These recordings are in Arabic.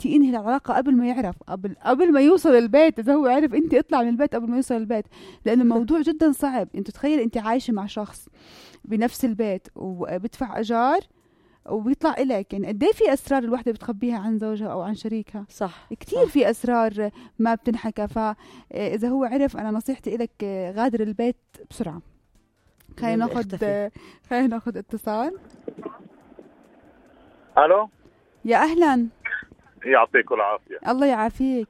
انت انهي العلاقه قبل ما يعرف، قبل ما يوصل البيت. اذا هو عرف انت اطلع من البيت قبل ما يوصل البيت، لانه الموضوع جدا صعب. انت تخيل انت عايشه مع شخص بنفس البيت وبدفع ايجار وبيطلع إليك، يعني قد ايه في اسرار الوحده بتخبيها عن زوجها او عن شريكها. صح كتير في اسرار ما بتنحكى. فاذا هو عرف، انا نصيحتي لك غادر البيت بسرعه. خلينا ناخذ اتصال. الو، يا اهلا. يعطيكم العافيه. الله يعافيك.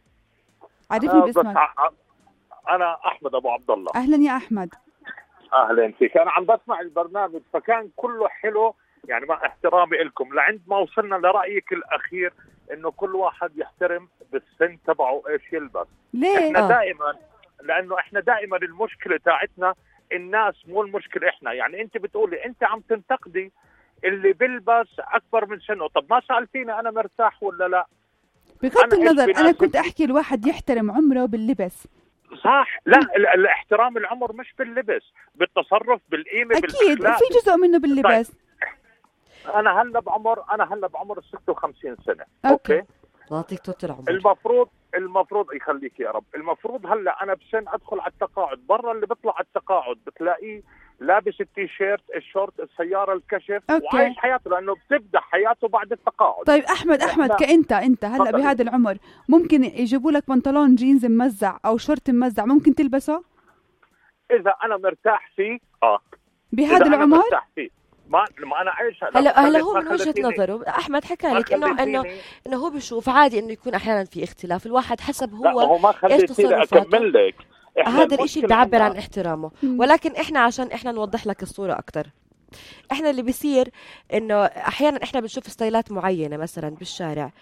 عرفني باسمك. انا احمد ابو عبد الله. اهلا يا احمد. اهلا فيك. انا عم بسمع البرنامج فكان كله حلو، يعني مع احترامي لكم لعند ما وصلنا لرايك الاخير انه كل واحد يحترم بالسن تبعه ايش يلبس. ليه؟ احنا دائما، لانه احنا دائما المشكله تاعتنا الناس، مو المشكله احنا. يعني انت بتقولي انت عم تنتقدي اللي بيلبس اكبر من سنه، طب ما سالتيني انا مرتاح ولا لا؟ بغض النظر، انا كنت احكي الواحد يحترم عمره باللبس. صح. لا، الاحترام العمر مش باللبس، بالتصرف، بالقيمه، اكيد في جزء منه باللبس. طيب. انا هلا بعمر 56 سنه. اوكي. يعطيك طول العمر. المفروض يخليك يا رب. المفروض هلا انا بسن ادخل على التقاعد. برا اللي بيطلع على التقاعد بتلاقيه لابس التيشيرت، الشورت، السياره، الكشف، وعايش حياته، لانه بتبدا حياته بعد التقاعد. طيب احمد كأنت هلا بهذا العمر ممكن يجيبوا لك بنطلون جينز ممزع او شورت ممزع، ممكن تلبسه اذا انا مرتاح فيه. بهذا العمر مرتاح فيه. ما انا عايش. هلا هو من وجهة نظره احمد حكى لك انه هو بيشوف عادي انه يكون احيانا في اختلاف، الواحد حسب هو ايش تصرفاته. اكمل لك. هذا الاشي بيعبر عن احترامه. ولكن احنا عشان احنا نوضح لك الصورة اكتر، احنا اللي بيصير انه احيانا احنا بنشوف ستايلات معينة مثلا بالشارع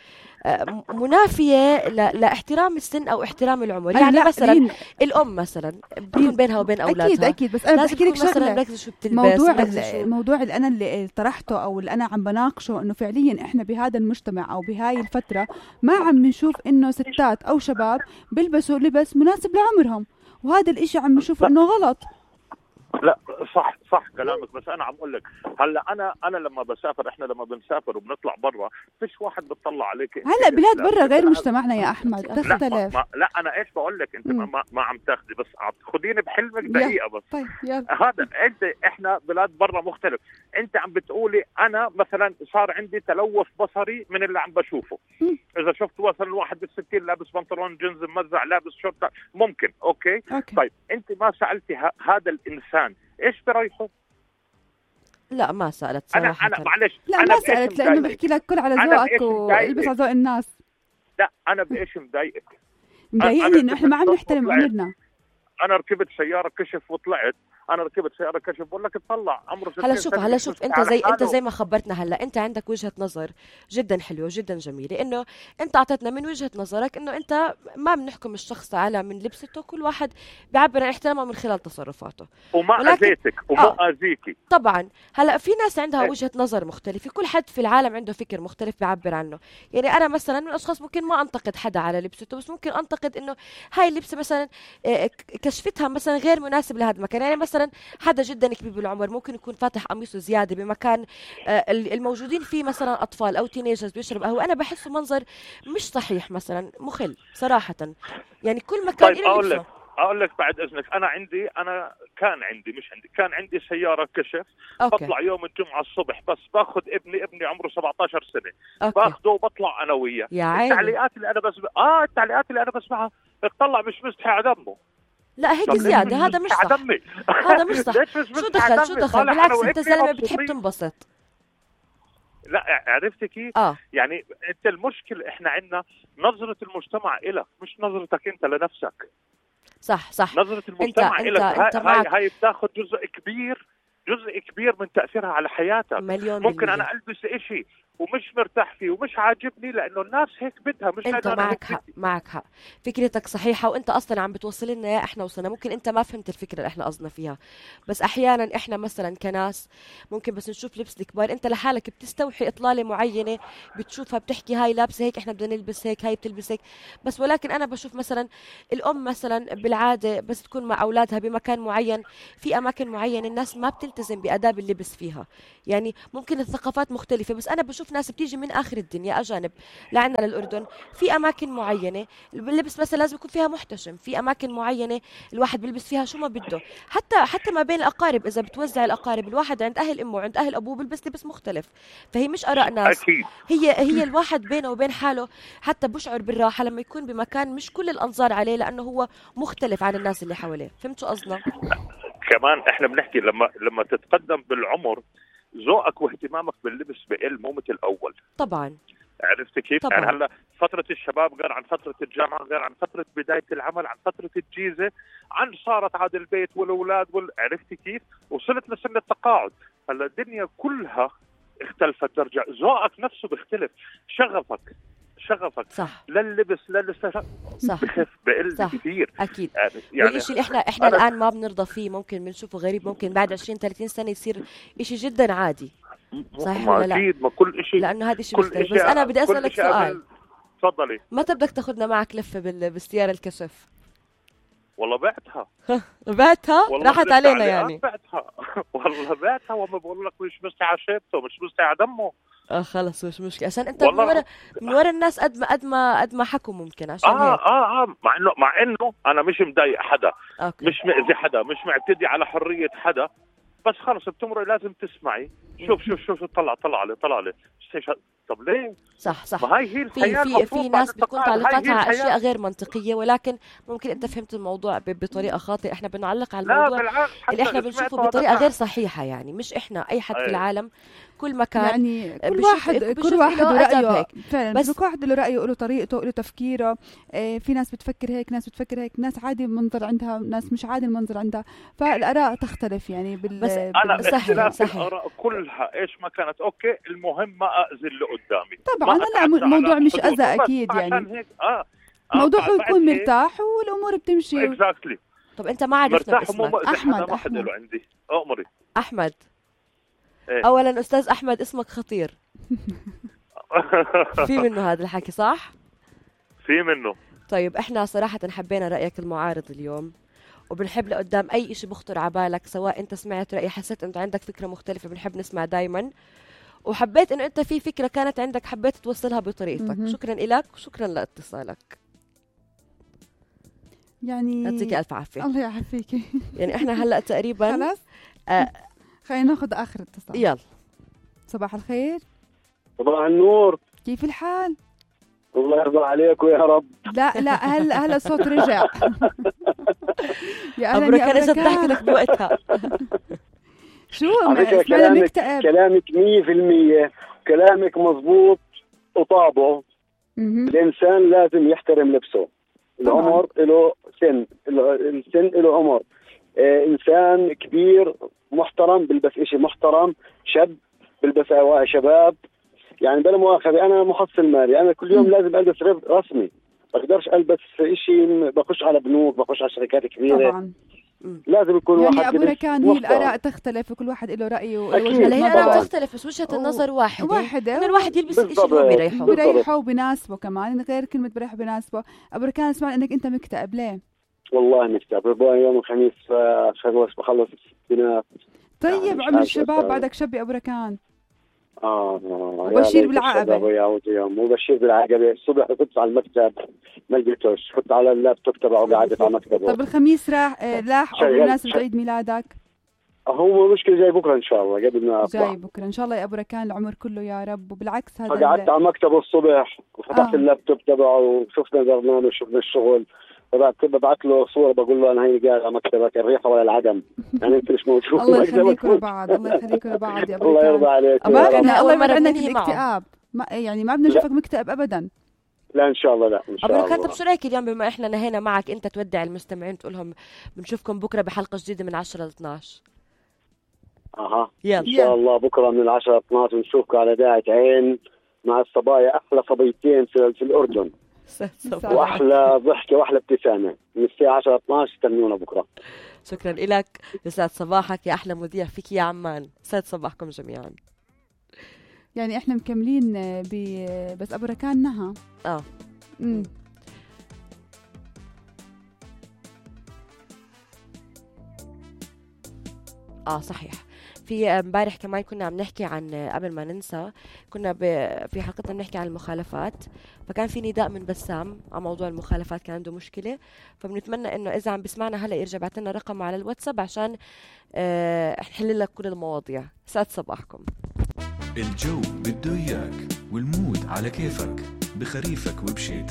منافية لاحترام السن او احترام العمر. يعني مثلا الام مثلا بيكون بينها وبين اولادها اكيد بس انا بحكي لك شغله. شو بتلبس. الموضوع اللي انا اللي طرحته او اللي انا عم بناقشه انه فعليا احنا بهذا المجتمع او بهاي الفتره ما عم نشوف انه ستات او شباب بيلبسوا لبس مناسب لعمرهم، وهذا الاشي عم نشوف انه غلط. لا صح كلامك. بس انا عم اقول لك هلا انا لما بسافر، احنا لما بنسافر وبنطلع برا فيش واحد بيطلع عليك. هلا بلاد برا غير مجتمعنا يا احمد، تختلف. لا انا ايش بقول لك، انت ما عم تاخذي، بس خذيني بحلمك دقيقه بس. طيب يلا. هذا احنا بلاد برا مختلف. انت عم بتقولي انا مثلا صار عندي تلوث بصري من اللي عم بشوفه. اذا شفت مثلا واحد بالستين لابس بنطلون جينز ممزع، لابس شورت، ممكن اوكي. طيب انت ما سالتي هذا الانسان ايش بريحه؟ لا ما سألت صراحة. أنا معلش. لا ما سألت، لأنه بحكي لك كل على ذوقك والبس على ذوق الناس. لا أنا بإيش مضايقك؟ مضايقني إنه إحنا ما عم نحترم عمرنا. أنا ركبت سيارة كشف وطلعت. بقول لك اطلع عمره 60 سنة. هلا شوف انت زي ما خبرتنا هلا، انت عندك وجهة نظر جدا حلوة جدا جميلة، انه انت اعطيتنا من وجهة نظرك انه انت ما بنحكم الشخص على من لبسته، كل واحد بيعبر عن احترامه من خلال تصرفاته. وما اذيتك وما اذيكي. طبعا هلا في ناس عندها وجهة نظر مختلفة، كل حد في العالم عنده فكر مختلف بيعبر عنه. يعني انا مثلا من الاشخاص ممكن ما انتقد حدا على لبسته، بس ممكن انتقد انه هاي اللبسه مثلا كشفتها مثلا غير مناسب لهذا المكان. يعني مثلا حدا جدا كبير بالعمر ممكن يكون فاتح قميصه زياده بمكان الموجودين فيه مثلا اطفال او تينيجرز بيشرب قهوه، انا بحسه منظر مش صحيح مثلا، مخل صراحه. يعني كل مكان. طيب اقول لك بعد اذنك، كان عندي سياره كشف. بطلع يوم الجمعه الصبح، بس باخذ ابني عمره 17 سنه. باخذه وبطلع انا وياه. التعليقات اللي انا بسمعها بتطلع مش مستحي على دمه. لا هيك زيادة، هذا مش صح. هذا مش صح. شو دخل بالعكس، انت زلمة بتحب تنبسط. لا عرفتي كيف؟ يعني انت المشكلة احنا عندنا نظرة المجتمع إلك، مش نظرتك انت لنفسك. صح. نظرة المجتمع إلك هاي بتاخذ جزء كبير من تأثيرها على حياتك. ممكن أنا ألبس إشي ومش مرتاح فيه ومش عاجبني لأنه الناس هيك بدها، مش انت معك حق. فكرتك صحيحة، وانت اصلا عم بتوصل لنا يا احنا وصلنا. ممكن انت ما فهمت الفكرة اللي احنا قصدنا فيها، بس احيانا احنا مثلا كناس ممكن بس نشوف لبس الكبار، انت لحالك بتستوحي اطلالة معينة بتشوفها بتحكي هاي لابسة هيك، احنا بدنا نلبس هيك، هاي بتلبس هيك. بس ولكن انا بشوف مثلا الام مثلا بالعادة بس تكون مع اولادها بمكان معين، في اماكن معينة الناس ما بتلتزم باداب اللبس فيها. يعني ممكن الثقافات مختلفة، بس انا بشوف بنشوف ناس بتيجي من اخر الدنيا اجانب لعنا للاردن، في اماكن معينه اللبس مثلا لازم يكون فيها محتشم، في اماكن معينه الواحد بيلبس فيها شو ما بده، حتى ما بين الاقارب اذا بتوزع الاقارب، الواحد عند اهل امه وعند اهل ابوه بيلبس لبس مختلف. فهي مش اراء ناس، اكيد. هي الواحد بينه وبين حاله حتى بشعر بالراحه لما يكون بمكان مش كل الانظار عليه، لانه هو مختلف عن الناس اللي حواليه. فهمت شو قصدنا؟ كمان احنا بنحكي لما تتقدم بالعمر ذوقك واهتمامك باللبس بقل، مو مثل الاول. طبعا. عرفت كيف؟ طبعاً. يعني هلا فترة الشباب غير عن فترة الجامعة، غير عن فترة بداية العمل، عن فترة الجيزة، عن صارت عاد البيت والأولاد عرفت كيف؟ وصلت لسن التقاعد. هلا الدنيا كلها اختلفت درجة، ذوقك نفسه بيختلف، شغفك صح. لللبس صح. بخف بقل صح. كثير اكيد. يعني والشيء اللي احنا الان ما بنرضى فيه ممكن بنشوفه غريب، ممكن بعد 20-30 سنه يصير شيء جدا عادي. صحيح ولا لا؟ اكيد، ما كل شيء، لانه هذا الشيء بيختلف. بس انا بدي اسالك سؤال، تفضلي. متى بدك تاخذنا معك لفه بالسياره الكشف؟ والله بعتها بعتها راحت علينا يعني. بعتها والله بعتها، وما بقول لك مش مستعى عشيبته، مش مستعى دمه. خلص مش مشكله، عشان انت من ورا الناس قد ما حكوا ممكن، عشان هيك. مع انه انا مش مضايق حدا. أوكي. مش مأذي حدا، مش معتدي على حريه حدا، بس خلص بتمرق لازم تسمعي. شوف طلع لي. طب ليه؟ صح. ما هاي هي الحياة. في ناس بتكون تعليقاتها على اشياء غير منطقيه، ولكن ممكن انت فهمت الموضوع بطريقه خاطئه. احنا بنعلق على الموضوع اللي احنا بنشوفه بطريقه غير صحيحه، يعني مش احنا، اي حد في العالم كل مكان يعني كل واحد ورأيه فعلا، بس كل واحد له رأيه، له طريقته، له تفكيره. في ناس بتفكر هيك، ناس بتفكر هيك، ناس عادي المنظر عندها، ناس مش عادي المنظر عندها، فالآراء تختلف يعني بس أنا صحيح الآراء كلها إيش ما كانت أوكي، المهم ما أأذي اللي قدامي. طبعا هلا الموضوع مش أذى أكيد يعني. موضوع يكون مرتاح والأمور بتمشي. exactly. طب أنت ما عرفنا باسمك. أحمد. ما حدا له عندي أمري. أحمد. إيه؟ أولا أستاذ أحمد اسمك خطير. في منه هذا الحكي صح؟ في منه. طيب احنا صراحة حبينا رأيك المعارض اليوم، وبنحب لقدام أي إشي بخطر عبالك، سواء أنت سمعت رأي حسيت أنت عندك فكرة مختلفة، بنحب نسمع دايما، وحبيت أنه أنت في فكرة كانت عندك حبيت توصلها بطريقتك. شكرا لك وشكرا لاتصالك. يعني يعطيك ألف عافية. الله يعافيكي. يعني احنا هلأ تقريبا خلاص خلينا ناخذ آخر اتصال. يلا. صباح الخير. صباح النور. كيف الحال؟ الله يرضى عليك ويا رب. لا هلا الصوت رجع. يا أهلا كان إجت ضحكتك بوقتها. شو اسمعنا مكتئب. كلامك 100%، كلامك مزبوط وطابه. الإنسان لازم يحترم لبسه. العمر له سن، السن له عمر. إنسان كبير محترم بلبس إشي محترم، شاب بلبس أواعي شباب. يعني بلا مؤاخذة أنا محصل مالي، أنا كل يوم لازم ألبس رسمي، بقدرش ألبس إشي بخش على بنوك، بخش على شركات كبيرة. طبعا لازم يكون يعني واحد أبو ركان. هي الآراء تختلف وكل واحد له رأيه. هي الآراء تختلف بس وجهة النظر واحدة. إن الواحد يلبس الشيء اللي بريحه وبناسبه كمان، غير كلمة بريحه بناسبه. أبو ركان اسمع إنك أنت مكتئب ليه؟ والله مكتئب، يوم الخميس بخلص الستينات. طيب عمر الشباب بعدك شب يا أبو ركان. وبشير بالعقبة. وبشير بالعقبة. الصبح كنت على المكتب ما لقيتوش، كنت على اللابتوب تبعه قاعد على مكتبه. طب الخميس لاح أو بمناسبة عيد ميلادك؟ هو مشكلة جاي بكرة إن شاء الله، قبل ما أطلع. جاي بكرة إن شاء الله يا أبو ركان، العمر كله يا رب. وبالعكس هذا قعدت على مكتبه الصبح وفتحت اللابتوب تبعه وشفنا البرنامج وشفنا الشغل. ببعث له صورة بقول له أنا هيني قاعد على مكتبك، الريحة ولا العدم، يعني أنت مش موجود. الله يخليكم لبعض، الله يخليكم لبعض يا أبو الله يرضى عليك. الله يبعد عنك الاكتئاب، يعني ما بدنا نشوفك مكتئب أبدا. لا إن شاء الله، لا إن شاء الله. أبو ركان شو رأيك اليوم بما إحنا نهينا معك أنت تودع المستمعين تقول لهم بنشوفكم بكرة بحلقة جديدة من 10 ل 12؟ يلا. إن شاء الله بكرة من 10 ل 12 ونشوفكم على داعة عين مع الصبايا، أحلى صبيتين في الأردن، واحلى ضحكه واحلى ابتسامه من الساعه 10 12. استنونا بكره. شكرا لك، يسعد صباحك يا احلى مذيع فيك يا عمان. يسعد صباحكم جميعا. يعني احنا مكملين بس ابو ركان نهى. صحيح. في امبارح كمان كنا عم نحكي عن، قبل ما ننسى، كنا في حلقتنا بنحكي عن المخالفات، فكان في نداء من بسام على موضوع المخالفات، كان عنده مشكلة. فبنتمنى انه اذا عم بسمعنا هلا يرجع بعت لنا رقمه على الواتساب عشان نحل لك كل المواضيع. سعد صباحكم. الجو بده اياك والمود على كيفك، بخريفك وبشيتك.